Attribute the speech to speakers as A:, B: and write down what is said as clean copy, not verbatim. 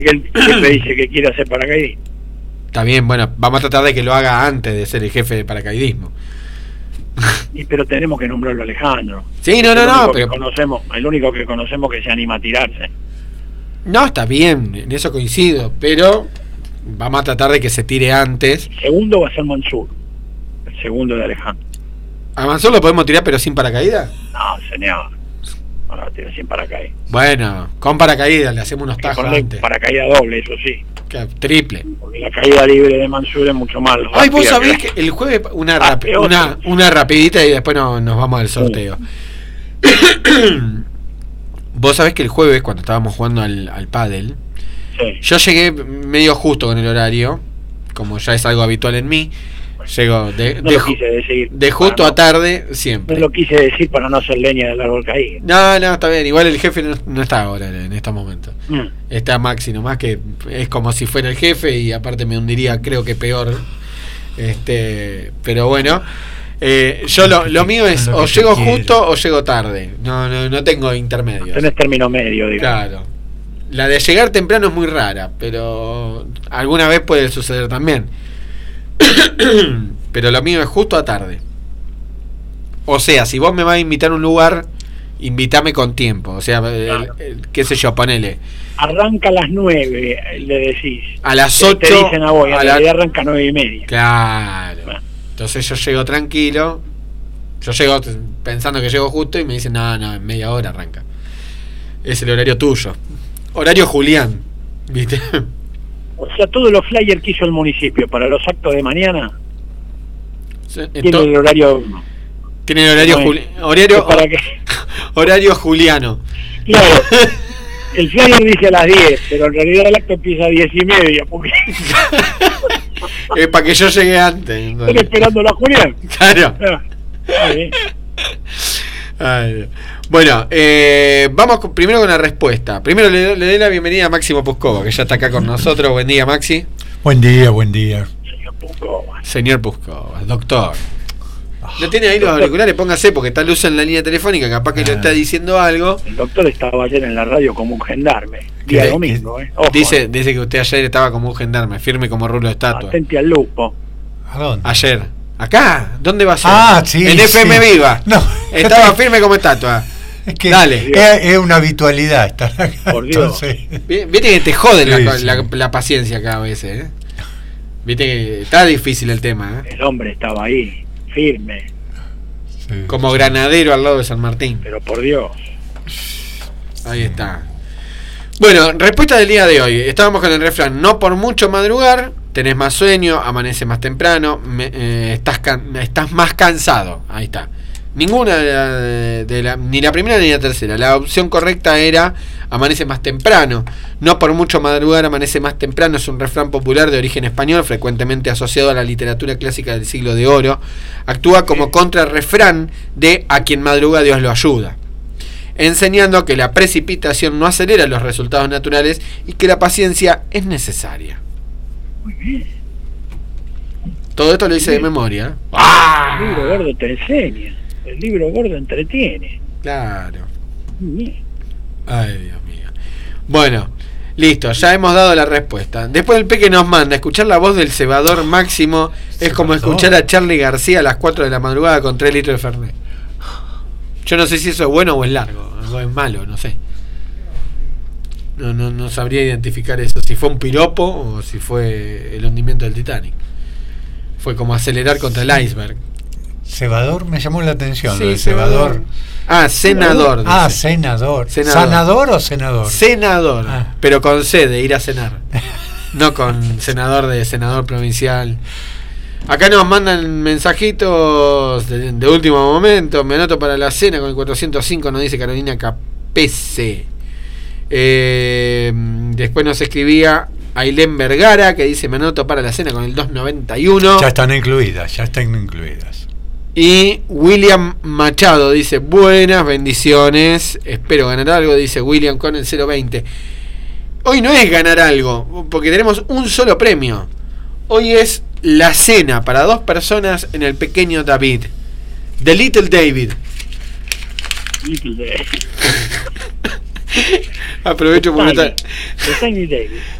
A: el jefe dice que quiere hacer paracaidismo.
B: Está bien, bueno, vamos a tratar de que lo haga antes de ser el jefe de paracaidismo.
A: Pero tenemos que nombrarlo Alejandro.
B: Sí, no, pero
A: el único que conocemos que se anima a tirarse.
B: No, está bien, en eso coincido, pero vamos a tratar de que se tire antes.
A: El segundo va a ser Mansur, el segundo de Alejandro.
B: ¿A Mansur lo podemos tirar pero sin paracaídas?
A: No, señor. Ahora tira sin paracaídas.
B: Bueno, con paracaídas le hacemos unos tajos antes.
A: Paracaídas doble, eso sí.
B: Triple.
A: Porque la caída libre de Mansur es mucho más.
B: Ay, vos sabés que el jueves una rapidita y después nos vamos al sorteo. Vos sabés que el jueves, cuando estábamos jugando al pádel,
A: sí,
B: yo llegué medio justo con el horario, como ya es algo habitual en mí. Llego de justo a tarde siempre.
A: No lo quise decir para no hacer leña del árbol caído.
B: No, está bien. Igual el jefe no está ahora en estos momentos. Está Maxi nomás, que es como si fuera el jefe y aparte me hundiría, creo que peor. Pero bueno, yo lo mío es o llego justo o llego tarde. No tengo intermedio.
A: Tenés término medio, digamos.
B: Claro. La de llegar temprano es muy rara, pero alguna vez puede suceder también. Pero lo mío es justo a tarde. O sea, si vos me vas a invitar a un lugar, invítame con tiempo. O sea, claro, qué sé yo, ponele.
A: Arranca a las 9, le decís.
B: A las 8.
A: Te dicen a vos, arranca a 9:30.
B: Claro. Bueno. Entonces yo llego tranquilo. Yo llego pensando que llego justo y me dicen, no, en media hora arranca. Es el horario tuyo. Horario Julián, ¿viste?
A: O sea, todos los flyers que hizo el municipio para los actos de mañana tiene el horario.
B: Tiene el horario horario juliano.
A: Claro. El flyer dice a las 10, pero en realidad el acto empieza a 10:30 porque
B: es para que yo llegue antes.
A: Estoy esperando a Julián.
B: Claro. Ay, bueno, vamos primero con la respuesta. Primero le doy la bienvenida a Máximo Puscova, que ya está acá con nosotros. Buen día, Maxi.
C: Buen día.
A: Señor
B: Puscova, doctor. ¿No tiene ahí los auriculares? Póngase, porque está Luz en la línea telefónica, capaz que le está diciendo algo.
A: El doctor estaba ayer en la radio como un gendarme, día domingo. Ojo,
B: dice que usted ayer estaba como un gendarme, firme como rulo de estatua.
A: Atente al lupo.
C: ¿A dónde?
B: Ayer. ¿Acá? ¿Dónde va a ser?
C: Sí.
B: En FM
C: sí.
B: Viva.
C: No.
B: Estaba firme como estatua.
C: Es que
B: dale.
C: Es una habitualidad estar acá.
A: Por Dios.
B: Viste que te joden la paciencia acá a veces, ¿eh? Viste que está difícil el tema, ¿eh?
A: El hombre estaba ahí, firme.
C: Sí.
B: Como granadero al lado de San Martín.
A: Pero por Dios.
B: Ahí está. Bueno, respuesta del día de hoy. Estábamos con el refrán: no por mucho madrugar, tenés más sueño, amanece más temprano, estás más cansado. Ahí está. Ninguna ni la primera ni la tercera. La opción correcta era amanece más temprano. No por mucho madrugar, amanece más temprano. Es un refrán popular de origen español, frecuentemente asociado a la literatura clásica del siglo de oro. Actúa como contrarrefrán de a quien madruga Dios lo ayuda, enseñando que la precipitación no acelera los resultados naturales y que la paciencia es necesaria.
A: Muy bien.
B: Todo esto lo hice de memoria.
A: El libro gordo te enseña. El libro gordo entretiene.
B: Claro.
A: Muy bien.
B: Ay, Dios mío. Bueno, listo, ya hemos dado la respuesta. Después el Peque nos manda: escuchar la voz del cebador Máximo es como escuchar a Charly García a las 4 de la madrugada con 3 litros de Fernet. Yo no sé si eso es bueno o es largo, o es malo, no sé. No sabría identificar eso, si fue un piropo o si fue el hundimiento del Titanic. Fue como acelerar contra el iceberg.
C: Cebador me llamó la atención.
B: Sí,
C: cebador.
B: Senador. Dice.
C: Senador. ¿Sanador o senador?
B: Senador, pero con C de ir a cenar. No con senador provincial. Acá nos mandan mensajitos de último momento. Me anoto para la cena con el 405, nos dice Carolina Capese. Después nos escribía Ailén Vergara, que dice: me anoto para la cena con el 291.
C: Ya están incluidas.
B: Y William Machado dice: buenas, bendiciones, espero ganar algo, dice William con el 020. Hoy no es ganar algo, porque tenemos un solo premio. Hoy es la cena para 2 personas en el Pequeño David, The Little David. Aprovecho porque
A: de Tiny Davis.